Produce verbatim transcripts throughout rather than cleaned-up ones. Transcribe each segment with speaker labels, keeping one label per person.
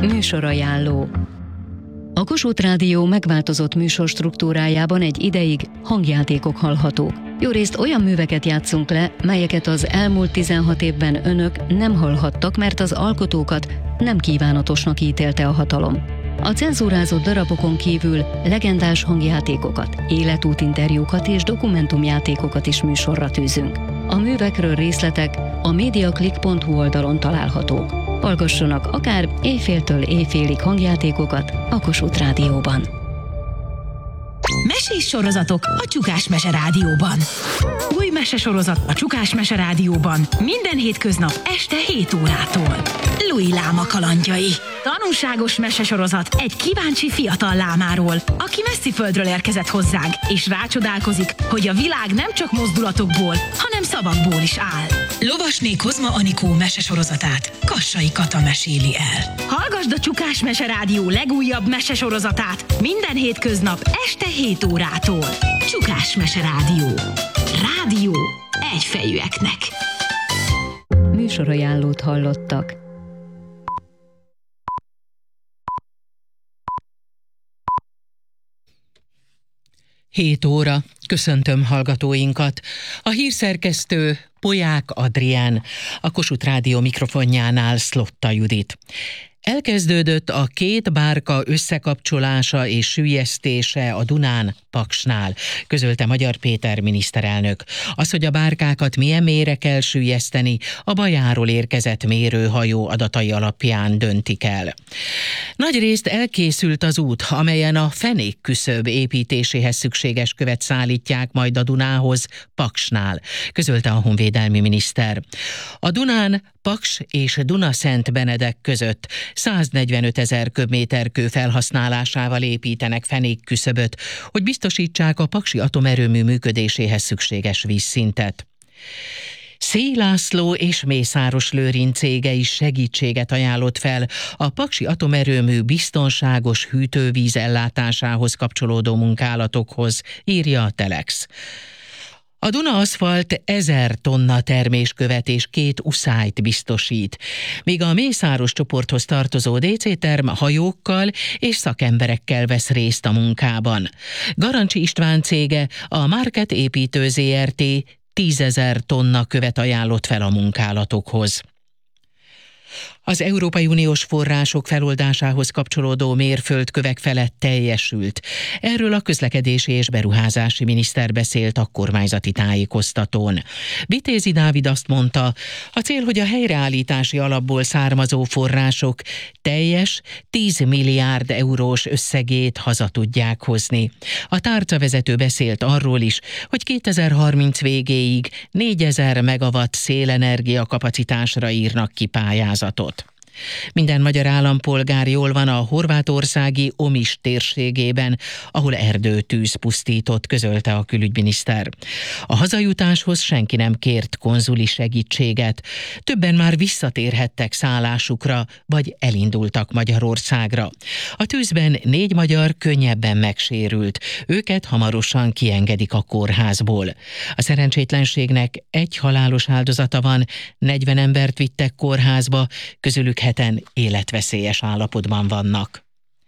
Speaker 1: Műsorajánló. A Kossuth Rádió megváltozott műsorstruktúrájában egy ideig hangjátékok hallhatók. Jórészt olyan műveket játszunk le, melyeket az elmúlt tizenhat évben önök nem hallhattak, mert az alkotókat nem kívánatosnak ítélte a hatalom. A cenzúrázott darabokon kívül legendás hangjátékokat, életútinterjúkat és dokumentumjátékokat is műsorra tűzünk. A művekről részletek a mediaclick pont hu oldalon találhatók. Hallgassanak akár éjféltől éjfélig hangjátékokat a Kossuth Rádióban.
Speaker 2: Mesés sorozatok a Csukás Mese Rádióban. Új mesesorozat a Csukás Mese Rádióban minden hétköznap este hét órától. Louis Láma kalandjai. Tanulságos mesesorozat egy kíváncsi fiatal lámáról, aki messzi földről érkezett hozzánk, és rácsodálkozik, hogy a világ nem csak mozdulatokból, hanem szavakból is áll. Lovasné Kozma Anikó mesesorozatát Kassai Kata meséli el. Hallgasd a Csukás Mese Rádió legújabb mesesorozatát minden hétköznap este hét órától. Csukás Mese Rádió. Rádió egyfejűeknek.
Speaker 1: Műsorajánlót hallottak.
Speaker 3: hét óra. Köszöntöm hallgatóinkat. A hírszerkesztő Poják Adrián, a Kossuth Rádió mikrofonjánál Szlotta Judit. Elkezdődött a két bárka összekapcsolása és süllyesztése a Dunán, Paksnál, közölte Magyar Péter miniszterelnök. Az, hogy a bárkákat milyen mélyre kell süllyeszteni, a Bajáról érkezett mérőhajó adatai alapján döntik el. Nagyrészt elkészült az út, amelyen a fenékküszöb építéséhez szükséges követ szállítják majd a Dunához, Paksnál, közölte a honvédelmi miniszter. A Dunán Paks és Dunaszent Benedek között száznegyvenöt ezer köbméter kő felhasználásával építenek fenékküszöböt, hogy biztosítsák a paksi atomerőmű működéséhez szükséges vízszintet. Szély László és Mészáros Lőrinc cége is segítséget ajánlott fel a paksi atomerőmű biztonságos hűtővíz ellátásához kapcsolódó munkálatokhoz, írja a Telex. A Duna Aszfalt ezer tonna terméskövet és két uszályt biztosít, míg a Mészáros csoporthoz tartozó dé cé Term hajókkal és szakemberekkel vesz részt a munkában. Garancsi István cége, a Market Építő zé er té tízezer tonna követ ajánlott fel a munkálatokhoz. Az Európai Uniós források feloldásához kapcsolódó mérföldkövek felett teljesült. Erről a közlekedési és beruházási miniszter beszélt a kormányzati tájékoztatón. Vitézi Dávid azt mondta, a cél, hogy a helyreállítási alapból származó források teljes tíz milliárd eurós összegét haza tudják hozni. A tárcavezető beszélt arról is, hogy kétezer-harminc végéig négyezer megawatt szélenergia kapacitásra írnak ki pályázatot. Minden magyar állampolgár jól van a horvátországi Omis térségében, ahol erdőtűz pusztított, közölte a külügyminiszter. A hazajutáshoz senki nem kért konzuli segítséget. Többen már visszatérhettek szállásukra, vagy elindultak Magyarországra. A tűzben négy magyar könnyebben megsérült. Őket hamarosan kiengedik a kórházból. A szerencsétlenségnek egy halálos áldozata van, negyven embert vittek kórházba, közülük heten életveszélyes állapotban vannak.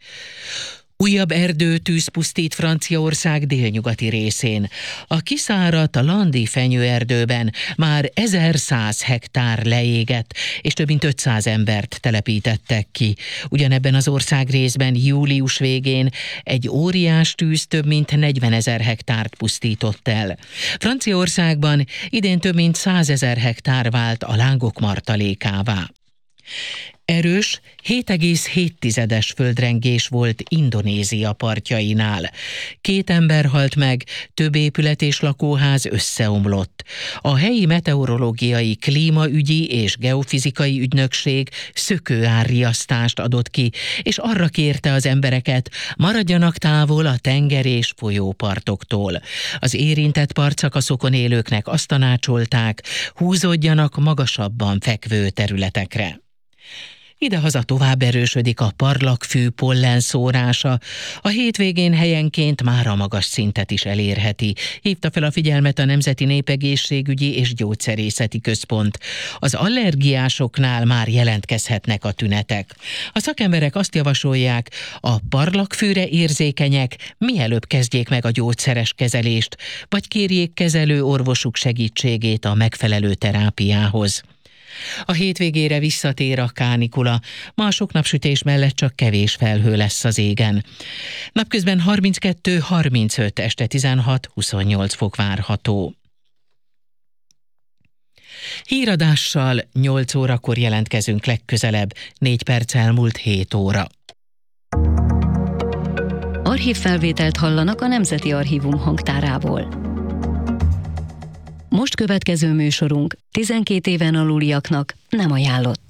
Speaker 3: Újabb erdőtűz pusztít Franciaország délnyugati részén. A kiszáradt landi fenyőerdőben már ezerszáz hektár leégett, és több mint ötszáz embert telepítettek ki. Ugyanebben az ország részben július végén egy óriás tűz több mint negyvenezer hektárt pusztított el. Franciaországban idén több mint százezer hektár vált a lángok martalékává. Erős, hét egész hét tizedes földrengés volt Indonézia partjainál. Két ember halt meg, több épület és lakóház összeomlott. A helyi meteorológiai, klímaügyi és geofizikai ügynökség szökőárriasztást adott ki, és arra kérte az embereket, maradjanak távol a tenger és folyópartoktól. Az érintett partszakaszokon élőknek azt tanácsolták, húzódjanak magasabban fekvő területekre. Idehaza tovább erősödik a parlagfű pollenszórása. A hétvégén helyenként már a magas szintet is elérheti. Hívta fel a figyelmet a Nemzeti Népegészségügyi és Gyógyszerészeti Központ. Az allergiásoknál már jelentkezhetnek a tünetek. A szakemberek azt javasolják, a parlagfűre érzékenyek mielőbb kezdjék meg a gyógyszeres kezelést, vagy kérjék kezelő orvosuk segítségét a megfelelő terápiához. A hétvégére visszatér a kánikula, ma a sok napsütés mellett csak kevés felhő lesz az égen. Napközben harminckettő harmincöt, este tizenhat-huszonnyolc fok várható. Híradással nyolc órakor jelentkezünk legközelebb, négy perc elmúlt hét óra.
Speaker 1: Archívfelvételt hallanak a Nemzeti Archívum hangtárából. Most következő műsorunk tizenkét éven aluliaknak nem ajánlott.